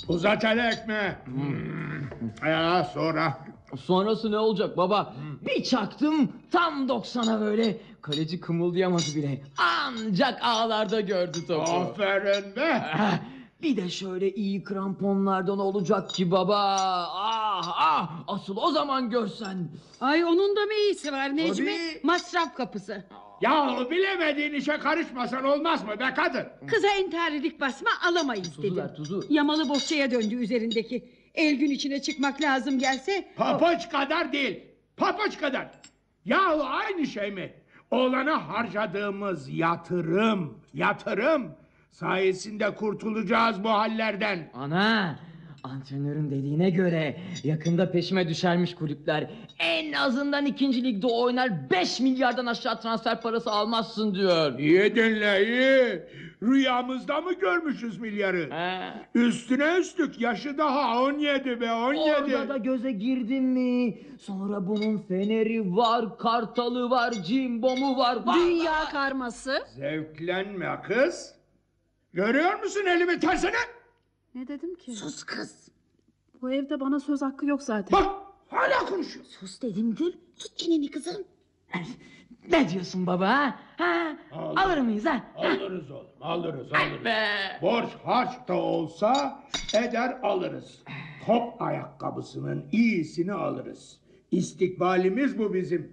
Uzat hele ekmeği. Ya sonra. Sonrası ne olacak baba? Bir çaktım tam 90'a böyle. Kaleci kımıldayamadı bile. Ancak ağlarda gördü topu. Aferin be. Bir de şöyle iyi kramponlardan olacak ki baba. Asıl o zaman görsen. Ay onun da mı iyisi var Necmi? Tabii. Masraf kapısı. Ya bilemediğin işe karışmasan olmaz mı be kadın? Kıza entarilik basma alamayız Tuzu dedim. ver, tuzu. Yamalı bohçaya döndü üzerindeki. El gün içine çıkmak lazım gelse. Papuç kadar değil. Papuç kadar. Yahu aynı şey mi? Oğlana harcadığımız yatırım sayesinde kurtulacağız bu hallerden. Ana, antrenörün dediğine göre yakında peşime düşermiş kulüpler. En azından 2. ligde oynar 5 milyardan aşağı transfer parası almazsın diyor. İyi dinle iyi. Rüyamızda mı görmüşüz milyarı? Üstüne üstlük yaşı daha 17 be 17. Orada da göze girdin mi? Sonra bunun Fener'i var, Kartal'ı var, Cimbom'u var. Dünya karması. Zevklenme kız. Görüyor musun elimi tersine? Ne dedim ki? Sus kız. Bu evde bana söz hakkı yok zaten. Bak hala konuşuyor. Sus dedim Gül. Tut çeneni kızım. Ne diyorsun baba ha? Alır mıyız ha? Alırız oğlum alırız. Be. Borç harç da olsa eder alırız. Top ayakkabısının iyisini alırız. İstikbalimiz bu bizim.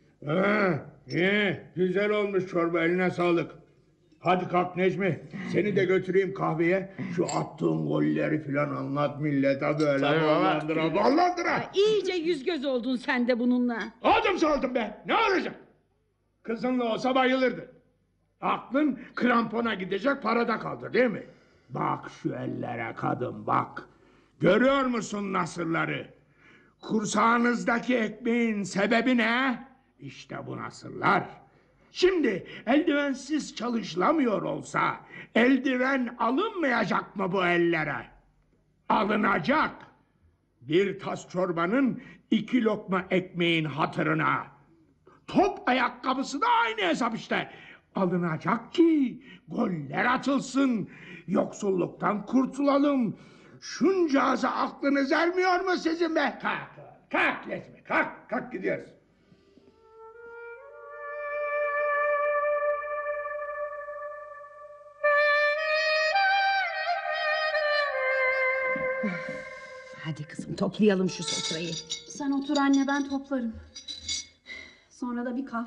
İyi, güzel olmuş çorba, eline sağlık. Hadi kalk Necmi, seni de götüreyim kahveye. Şu attığın golleri filan anlat millete böyle. Ballandıra. İyice yüz göz oldun sen de bununla. Adım saldım be, ne olacak? Kızınla olsa bayılırdı. Aklın krampona gidecek parada kaldı değil mi? Bak şu ellere kadın bak. Görüyor musun nasırları? Kursağınızdaki ekmeğin sebebi ne? İşte bu nasırlar. Şimdi eldivensiz çalışılamıyor olsa eldiven alınmayacak mı bu ellere? Alınacak. Bir tas çorbanın 2 lokma ekmeğin hatırına. Top ayakkabısı da aynı hesap işte. Alınacak ki goller atılsın. Yoksulluktan kurtulalım. Şuncağıza aklınız ermiyor mu sizin be? Kalk Necmi, kalk gidiyoruz. Hadi kızım toplayalım şu sofrayı. Sen otur anne, ben toplarım. Sonra da bir kahve